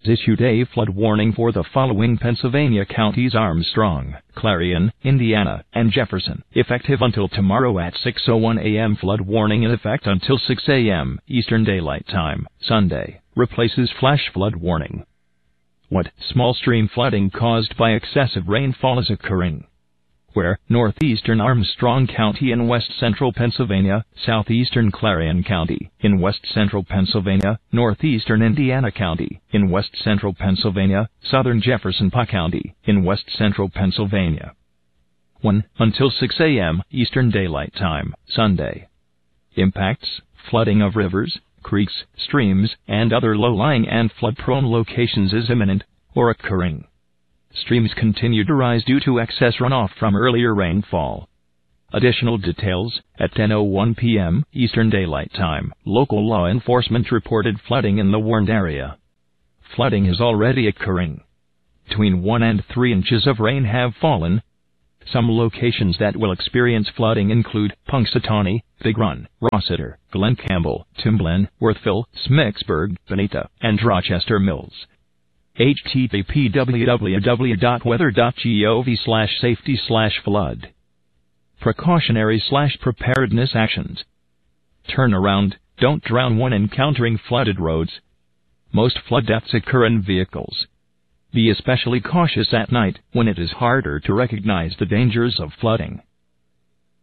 issued a flood warning for the following Pennsylvania counties: Armstrong, Clarion, Indiana, and Jefferson, effective until tomorrow at 6:01 a.m. Flood warning in effect until 6 a.m. Eastern Daylight Time, Sunday, replaces flash flood warning. What small stream flooding caused by excessive rainfall is occurring? Where? Northeastern Armstrong County in west-central Pennsylvania, southeastern Clarion County in west-central Pennsylvania, northeastern Indiana County in west-central Pennsylvania, southern Jefferson County in west-central Pennsylvania. 1. Until 6 a.m. Eastern Daylight Time, Sunday. Impacts: flooding of rivers, creeks, streams, and other low-lying and flood-prone locations is imminent or occurring. Streams continue to rise due to excess runoff from earlier rainfall. Additional details: at 10:01 p.m. Eastern Daylight Time, local law enforcement reported flooding in the warned area. Flooding is already occurring. Between 1 and 3 inches of rain have fallen. Some locations that will experience flooding include Punxsutawney, Big Run, Rossiter, Glen Campbell, Timblin, Worthville, Smicksburg, Benita, and Rochester Mills. http://weather.gov/safety/flood. Precautionary/preparedness actions. Turn around, don't drown when encountering flooded roads. Most flood deaths occur in vehicles. Be especially cautious at night when it is harder to recognize the dangers of flooding.